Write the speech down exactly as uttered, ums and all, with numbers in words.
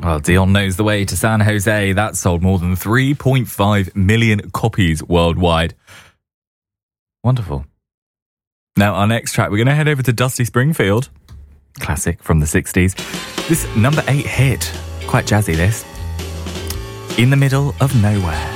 Well, Dion Knows the Way to San Jose. That sold more than three point five million copies worldwide. Wonderful. Now, our next track, we're going to head over to Dusty Springfield. Classic from the sixties. This number eight hit. Quite jazzy, this. In the Middle of Nowhere.